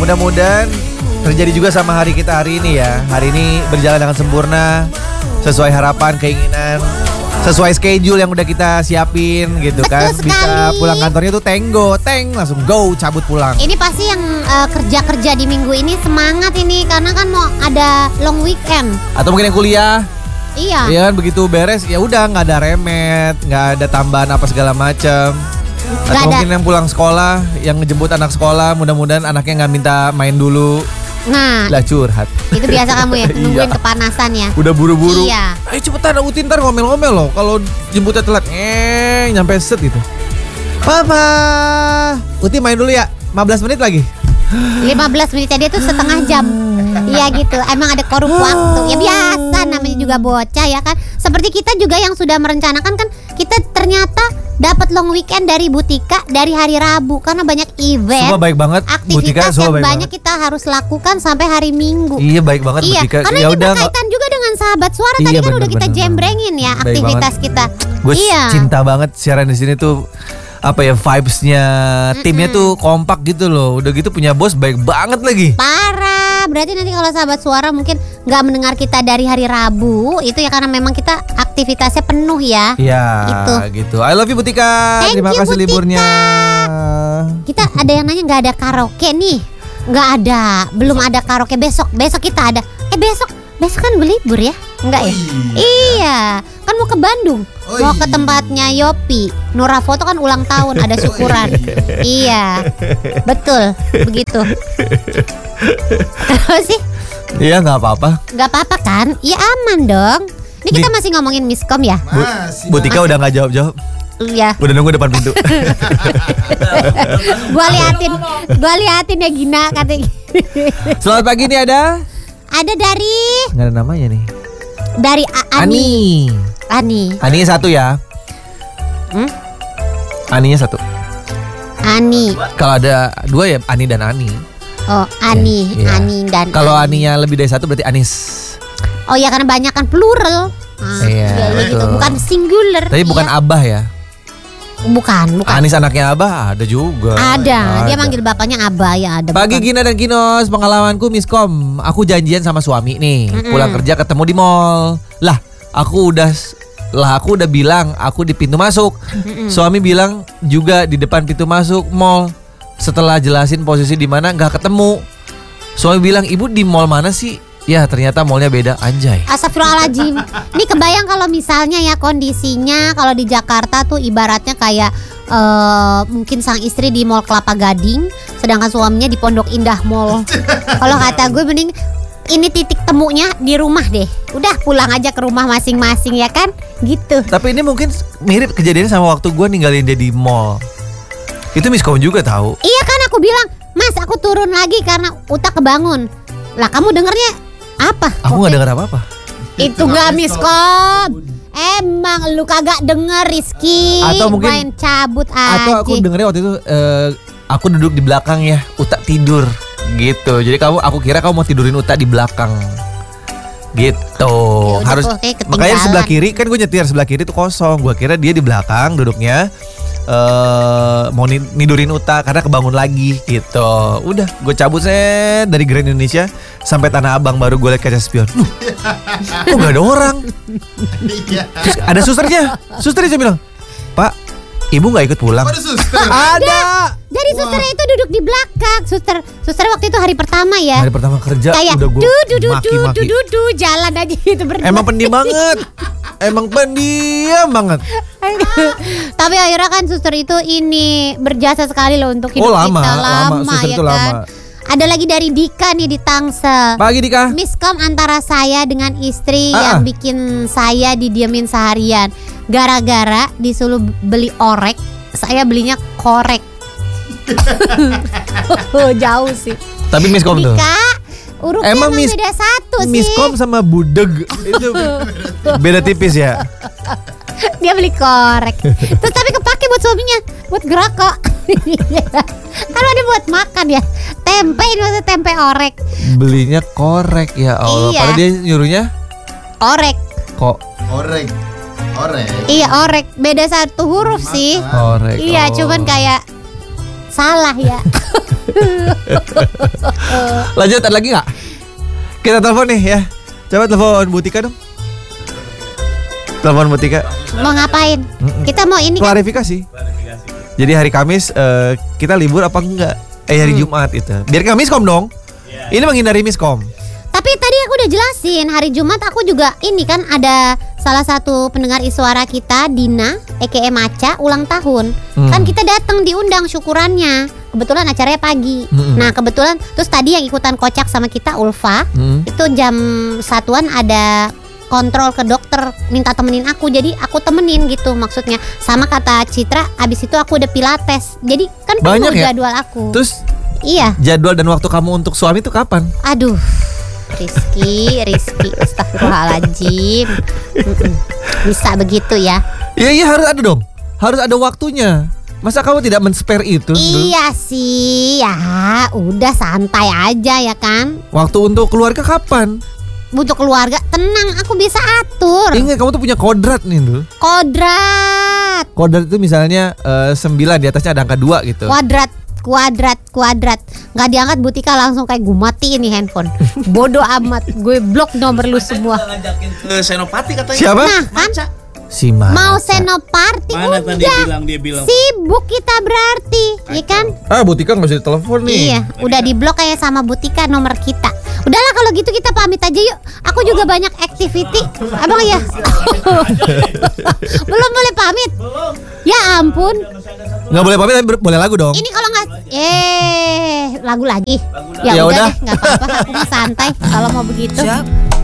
mudah-mudahan terjadi juga sama hari kita hari ini ya. Hari ini berjalan dengan sempurna, sesuai harapan, keinginan, sesuai schedule yang udah kita siapin gitu kan. Bisa pulang kantornya tuh langsung go cabut pulang. Ini pasti yang kerja-kerja di minggu ini semangat ini karena kan mau ada long weekend. Atau mungkin yang kuliah. Iya. Iya kan begitu beres ya udah nggak ada remet, nggak ada tambahan apa segala macam. Atau mungkin yang pulang sekolah, yang ngejemput anak sekolah, mudah-mudahan anaknya nggak minta main dulu. Nah, lah curhat. itu biasa kamu ya, nungguin Iya. kepanasan ya. Udah buru-buru. Iya. Ayo cepetan Utin ntar ngomel-ngomel loh. Kalau jemputnya telat, nyampe set gitu. Papa, Uti main dulu ya. 15 menit lagi. 15 menit dia tuh setengah jam. Iya gitu. Emang ada korup waktu. Ya biasa namanya juga bocah ya kan. Seperti kita juga yang sudah merencanakan kan, kita ternyata dapat long weekend dari Butika dari hari Rabu karena banyak event. Semua baik banget. Aktivitas Butika, yang baik banyak banget. kita harus lakukan sampai hari Minggu. Iya baik banget Iya, Butika. karena Ya ini udah berkaitan juga dengan sahabat suara. Iya, Tadi kan bener, udah kita bener, jembrengin ya Baik aktivitas kita. Gue Iya. cinta banget siaran di sini tuh. Apa ya vibes-nya, timnya tuh kompak gitu loh. Udah gitu punya bos baik banget lagi. Parah. Berarti nanti kalau sahabat suara mungkin nggak mendengar kita dari hari Rabu, itu ya karena memang kita aktivitasnya penuh ya. Iya Itu. gitu. I love you Butika. Thank Terima you, kasih Butika. liburnya. Kita ada yang nanya nggak ada karaoke nih. Nggak ada, belum ada karaoke besok. Besok kita ada. Besok kan berlibur ya? Enggak ya? Iya, kan mau ke Bandung. Mau ke tempatnya Yopi. Nura Foto kan ulang tahun, ada syukuran. Iya. Betul, begitu. Terus sih? Iya nggak apa-apa. Nggak apa-apa kan? Iya aman dong. Ini kita masih ngomongin miskom ya? Butika udah nggak jawab-jawab. Iya. Udah nunggu depan pintu. Gua liatin ya Gina katanya. Selamat pagi nih ada? Ada dari Nggak ada namanya nih. Ani. Aninya satu ya. Aninya satu. Ani. Kalau ada dua ya Ani dan Ani. Oh, Ani, Iya. Ani dan Kalau Ani. Aninya lebih dari satu berarti Anis. Oh ya karena banyak kan plural. Iya, gitu. betul. Bukan singular. Tapi bukan Iya. Abah ya. Bukan. Anis anaknya Abah ada juga. Ada. Dia manggil bapaknya Abah ya ada. Pagi bukan. Gina dan Kinos, pengalamanku miskom. Aku janjian sama suami nih, pulang kerja ketemu di mall. Aku udah bilang aku di pintu masuk. Suami bilang juga di depan pintu masuk mall. Setelah jelasin posisi di mana nggak ketemu. Suami bilang, "Ibu di mall mana sih?" Ya ternyata mallnya beda, anjay. Astagfirullahaladzim. Ini kebayang kalau misalnya ya kondisinya kalau di Jakarta tuh ibaratnya kayak mungkin sang istri di Mall Kelapa Gading, sedangkan suaminya di Pondok Indah Mall. Kalau kata gue mending ini titik temunya di rumah deh. Udah pulang aja ke rumah masing-masing ya kan? Gitu. Tapi ini mungkin mirip kejadiannya sama waktu gue ninggalin dia di mall. Itu miskom juga tahu. Iya kan aku bilang, "Mas, aku turun lagi karena Uta kebangun." Lah kamu dengernya apa? Aku nggak dengar apa-apa. Itu gak miskom. Emang lu kagak denger Rizky. Atau mungkin- main cabut aja. Atau aku dengernya waktu itu aku duduk di belakang ya, Uta tidur gitu. Jadi aku kira kamu mau tidurin Uta di belakang. Gitu. Ya udah Harus tuh, kayak ketinggalan. makanya sebelah kiri kan gue nyetir sebelah kiri tuh kosong. Gua kira dia di belakang duduknya mau nidurin Uta karena kebangun lagi gitu. Udah, gue cabut dari Grand Indonesia sampai Tanah Abang baru gue liat kaca spion. Kok gak ada orang? Terus ada susternya bilang, "Pak, ibu nggak ikut pulang?" Ada. Jadi susternya itu duduk di belakang. Suster waktu itu hari pertama ya. Hari pertama kerja Kayak udah gue maki-maki. jalan aja gitu berdua. Emang pendiam banget. Emang pendiam banget. Tapi akhirnya kan suster itu ini berjasa sekali loh untuk hidup Lama, kita. lama. Suster ya itu kan. lama. Ada lagi dari Dika nih di Tangsel. Pagi Dika. Miskom antara saya dengan istri Ah. yang bikin saya didiemin seharian. Gara-gara disuruh beli orek, saya belinya korek. Jauh sih. Tapi miskom tuh. Dika, urupnya Emang emang beda satu sih. Miskom sama budeg itu beda tipis ya. Dia beli korek. Terus tapi kepake buat suaminya, buat gerak kok. Kalau ada buat makan ya. Tempe ini maksudnya tempe orek. Belinya korek ya Allah. Iya. Padahal dia nyuruhnya Orek. kok Orek. Iya orek. Beda satu huruf sih. korek. Iya, Oh. cuman kayak Salah ya. Lanjut, ada lagi nggak? Kita telepon nih ya. Coba telepon Butika dong. Telepon Butika. Mau ngapain? Kita mau ini kan? Klarifikasi. Jadi hari Kamis kita libur apa enggak? Hari Jumat itu. Biar nggak miskom dong. Ini menghindari miskom. Tapi tadi aku udah jelasin, hari Jumat aku juga ini kan ada salah satu pendengar Iswara kita, Dina, EKE Maca, ulang tahun. Kan kita datang diundang syukurannya. Kebetulan acaranya pagi. Nah, kebetulan terus tadi yang ikutan kocak sama kita Ulfa, itu jam 1-an ada kontrol ke dokter, minta temenin aku. Jadi aku temenin gitu maksudnya. Sama kata Citra, abis itu aku udah pilates. Jadi kan penuh jadwal aku. Terus iya. Jadwal dan waktu kamu untuk suami itu kapan? Aduh, Rizky, astagfirullahaladzim. Bisa begitu ya? Iya harus ada dong. Harus ada waktunya. Masa kamu tidak men-spare itu? Iya sih, ya udah santai aja ya kan. Waktu untuk keluarga kapan? Untuk keluarga tenang, aku bisa atur. Ingat kamu tuh punya kodrat nih dulu. Kodrat. Kodrat itu misalnya 9, di atasnya ada angka 2 gitu. Kuadrat. Nggak diangkat Butika langsung kayak gue matiin nih handphone. Bodoh amat, gue blok nomor lu semua. Ngajakin ke Senopati katanya. Siapa? Nah kan Si Maca. mau Senopati Mana udah. tadi dia bilang. Sibuk kita berarti, iya kan? Butika nggak bisa ditelepon nih. Iya, udah diblok kayak sama Butika nomor kita. Udahlah kalau gitu kita pamit aja yuk. Aku juga banyak activity. Abang ya? Belum boleh pamit. Ya ampun. Nggak boleh pamit tapi boleh lagu dong. Ini kalau nggak lagu lagi. Ya Ya udah udah. deh, nggak apa-apa. Aku mah santai kalau mau begitu. Siap.